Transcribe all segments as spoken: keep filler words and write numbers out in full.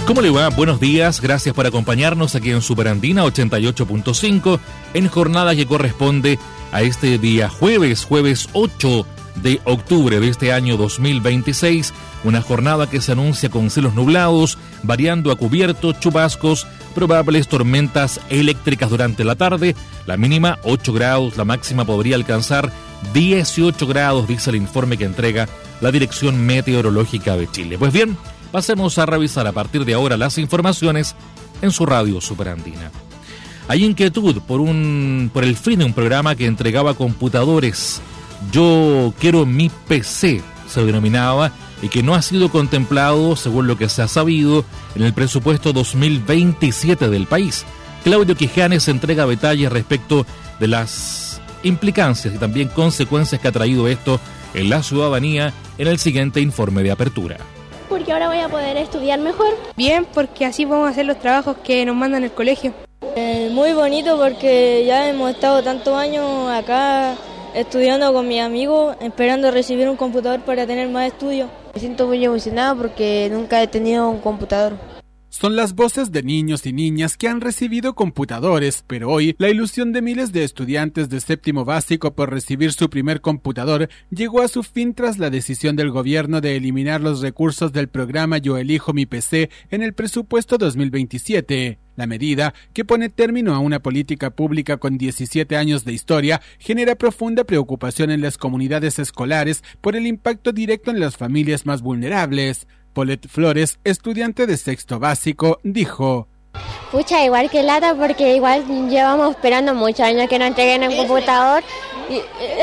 ¿Cómo le va? Buenos días, gracias por acompañarnos aquí en Superandina ochenta y ocho punto cinco en jornada que corresponde a este día jueves, jueves ocho de octubre de este año dos mil veintiséis, una jornada que se anuncia con cielos nublados, variando a cubierto, chubascos, probables tormentas eléctricas durante la tarde, la mínima ocho grados, la máxima podría alcanzar dieciocho grados, dice el informe que entrega la Dirección Meteorológica de Chile. Pues bien, pasemos a revisar a partir de ahora las informaciones en su radio Superandina. Hay inquietud por un por el fin de un programa que entregaba computadores. Yo quiero mi P C, se denominaba, y que no ha sido contemplado, según lo que se ha sabido, en el presupuesto dos mil veintisiete del país. Claudio Quijanes entrega detalles respecto de las implicancias y también consecuencias que ha traído esto en la ciudadanía en el siguiente informe de apertura. Porque ahora voy a poder estudiar mejor. Bien, porque así vamos a hacer los trabajos que nos mandan el colegio. Eh, muy bonito porque ya hemos estado tantos años acá estudiando con mis amigos, esperando recibir un computador para tener más estudios. Me siento muy emocionada porque nunca he tenido un computador. Son las voces de niños y niñas que han recibido computadores, pero hoy la ilusión de miles de estudiantes de séptimo básico por recibir su primer computador llegó a su fin tras la decisión del gobierno de eliminar los recursos del programa Yo Elijo Mi P C en el presupuesto dos mil veintisiete. La medida, que pone término a una política pública con diecisiete años de historia, genera profunda preocupación en las comunidades escolares por el impacto directo en las familias más vulnerables. Paulette Flores, estudiante de sexto básico, dijo: Pucha, igual que lata, porque igual llevamos esperando muchos años que nos entreguen un computador. Y,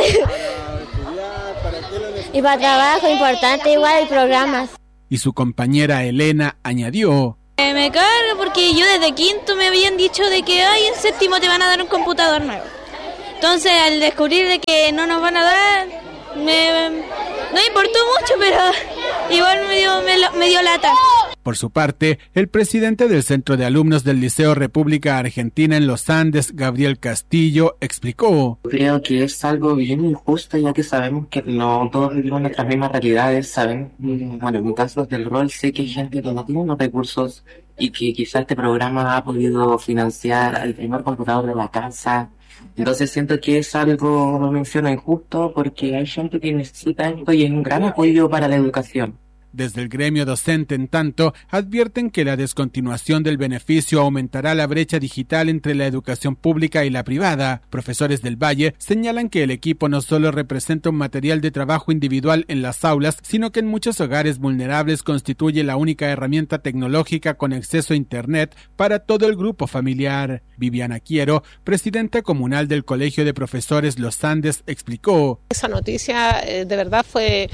y para trabajo importante, igual hay programas. Y su compañera Elena añadió: Eh, me carga porque yo desde quinto me habían dicho de que ay, en séptimo te van a dar un computador nuevo. Entonces, al descubrir de que no nos van a dar, me, no me importó mucho, pero igual me dio, me, me dio lata. Por su parte, el presidente del Centro de Alumnos del Liceo República Argentina en Los Andes, Gabriel Castillo, explicó: Creo que es algo bien injusto, ya que sabemos que no todos vivimos nuestras mismas realidades. Saben, bueno, en mi caso del rol sé que hay gente que no tiene los recursos y que quizá este programa ha podido financiar el primer computador de la casa. Entonces siento que es algo, lo menciono, injusto, porque hay gente que necesita esto y es un gran apoyo para la educación. Desde el gremio docente, en tanto, advierten que la descontinuación del beneficio aumentará la brecha digital entre la educación pública y la privada. Profesores del Valle señalan que el equipo no solo representa un material de trabajo individual en las aulas, sino que en muchos hogares vulnerables constituye la única herramienta tecnológica con acceso a Internet para todo el grupo familiar. Viviana Quiero, presidenta comunal del Colegio de Profesores Los Andes, explicó: Esa noticia eh, de verdad fue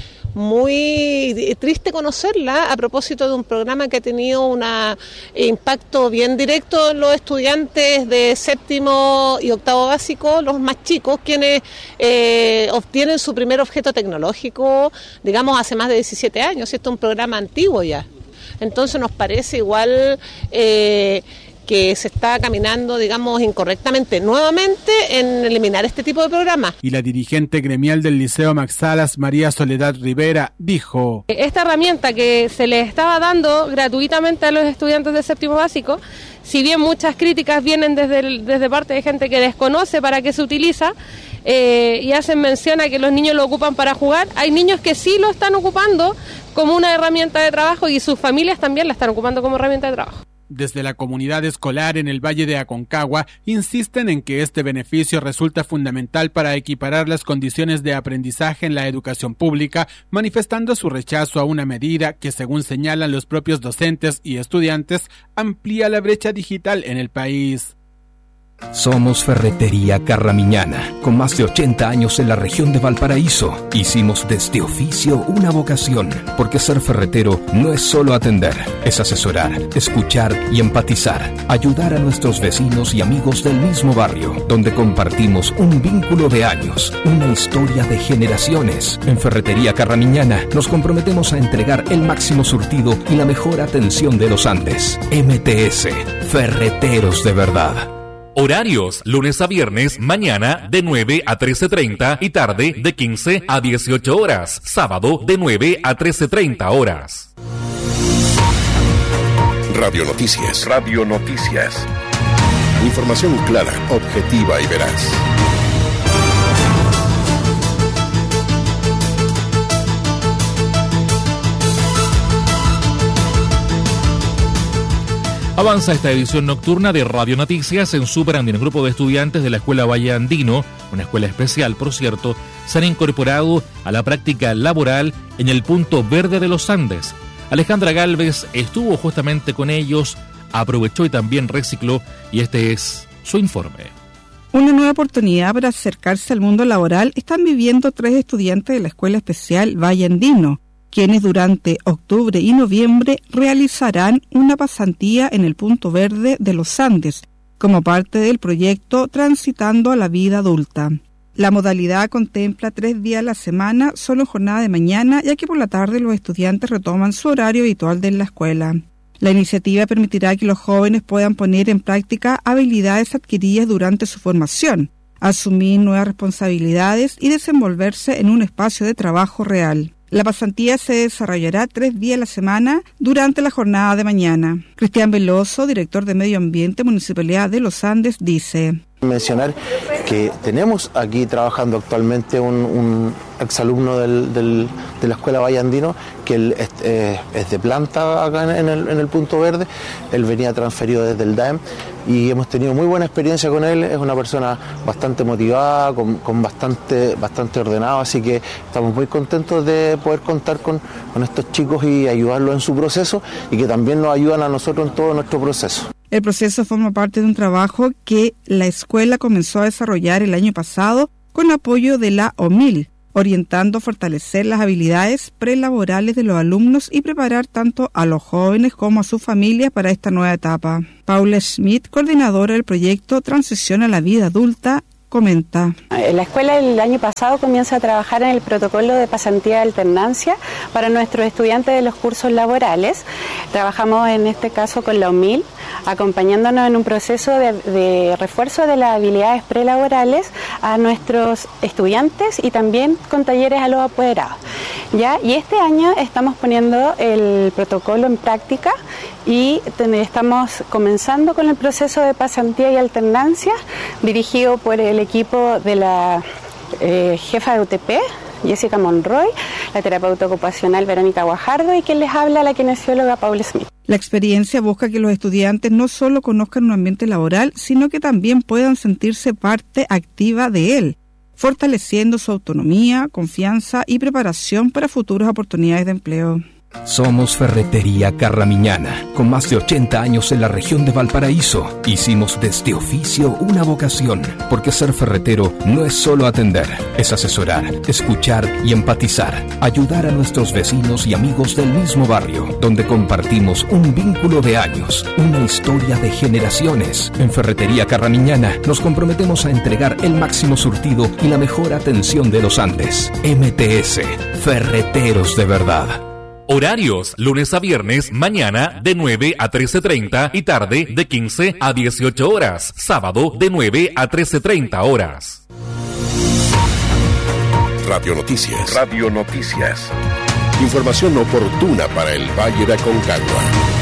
muy triste conocerla a propósito de un programa que ha tenido un impacto bien directo en los estudiantes de séptimo y octavo básico, los más chicos, quienes eh, obtienen su primer objeto tecnológico, digamos, hace más de diecisiete años. Esto es un programa antiguo ya. Entonces nos parece igual eh, que se está caminando, digamos, incorrectamente nuevamente en eliminar este tipo de programas. Y la dirigente gremial del Liceo Max Salas, María Soledad Rivera, dijo: Esta herramienta que se les estaba dando gratuitamente a los estudiantes de séptimo básico, si bien muchas críticas vienen desde, el, desde parte de gente que desconoce para qué se utiliza, eh, y hacen mención a que los niños lo ocupan para jugar, hay niños que sí lo están ocupando como una herramienta de trabajo y sus familias también la están ocupando como herramienta de trabajo. Desde la comunidad escolar en el Valle de Aconcagua insisten en que este beneficio resulta fundamental para equiparar las condiciones de aprendizaje en la educación pública, manifestando su rechazo a una medida que, según señalan los propios docentes y estudiantes, amplía la brecha digital en el país. Somos Ferretería Carramiñana, con más de ochenta años en la región de Valparaíso. Hicimos de este oficio una vocación, porque ser ferretero no es solo atender, es asesorar, escuchar y empatizar, ayudar a nuestros vecinos y amigos del mismo barrio, donde compartimos un vínculo de años, una historia de generaciones. En Ferretería Carramiñana nos comprometemos a entregar el máximo surtido y la mejor atención de los Andes. M T S, Ferreteros de verdad. Horarios, lunes a viernes, mañana de nueve a trece treinta y tarde de quince a dieciocho horas. Sábado de nueve a trece treinta horas. Radio Noticias. Radio Noticias. Información clara, objetiva y veraz. Avanza esta edición nocturna de Radio Noticias en Super Andino. Un grupo de estudiantes de la Escuela Valle Andino, una escuela especial, por cierto, se han incorporado a la práctica laboral en el Punto Verde de los Andes. Alejandra Galvez estuvo justamente con ellos, aprovechó y también recicló, y este es su informe. Una nueva oportunidad para acercarse al mundo laboral están viviendo tres estudiantes de la Escuela Especial Valle Andino, quienes durante octubre y noviembre realizarán una pasantía en el Punto Verde de los Andes, como parte del proyecto Transitando a la Vida Adulta. La modalidad contempla tres días a la semana, solo en jornada de mañana, ya que por la tarde los estudiantes retoman su horario habitual de la escuela. La iniciativa permitirá que los jóvenes puedan poner en práctica habilidades adquiridas durante su formación, asumir nuevas responsabilidades y desenvolverse en un espacio de trabajo real. La pasantía se desarrollará tres días a la semana durante la jornada de mañana. Cristian Veloso, director de Medio Ambiente, Municipalidad de Los Andes, dice: mencionar que tenemos aquí trabajando actualmente un, un exalumno del, del, de la Escuela Valle Andino, que él es, eh, es de planta acá en el, en el Punto Verde. Él venía transferido desde el D A E M y hemos tenido muy buena experiencia con él. Es una persona bastante motivada, con, con bastante, bastante ordenado, así que estamos muy contentos de poder contar con, con estos chicos y ayudarlos en su proceso, y que también nos ayudan a nosotros en todo nuestro proceso. El proceso forma parte de un trabajo que la escuela comenzó a desarrollar el año pasado con apoyo de la O M I L, orientando a fortalecer las habilidades prelaborales de los alumnos y preparar tanto a los jóvenes como a sus familias para esta nueva etapa. Paula Schmidt, coordinadora del proyecto Transición a la Vida Adulta, comenta: La escuela el año pasado comienza a trabajar en el protocolo de pasantía de alternancia para nuestros estudiantes de los cursos laborales. Trabajamos en este caso con la O M I L, acompañándonos en un proceso de, de refuerzo de las habilidades prelaborales a nuestros estudiantes y también con talleres a los apoderados. ¿Ya? Y este año estamos poniendo el protocolo en práctica y estamos comenzando con el proceso de pasantía y alternancia dirigido por el equipo de la eh, jefa de U T P, Jessica Monroy, la terapeuta ocupacional Verónica Guajardo y quien les habla, la kinesióloga Paula Smith. La experiencia busca que los estudiantes no solo conozcan un ambiente laboral, sino que también puedan sentirse parte activa de él, fortaleciendo su autonomía, confianza y preparación para futuras oportunidades de empleo. Somos Ferretería Carramiñana, con más de ochenta años en la región de Valparaíso. Hicimos de este oficio una vocación, porque ser ferretero no es solo atender, es asesorar, escuchar y empatizar, ayudar a nuestros vecinos y amigos del mismo barrio, donde compartimos un vínculo de años, una historia de generaciones. En Ferretería Carramiñana nos comprometemos a entregar el máximo surtido y la mejor atención de los Andes. M T S, Ferreteros de Verdad. Horarios, lunes a viernes, mañana de nueve a trece treinta y tarde de quince a dieciocho horas. Sábado de nueve a trece treinta horas. Radio Noticias. Radio Noticias. Información oportuna para el Valle de Aconcagua.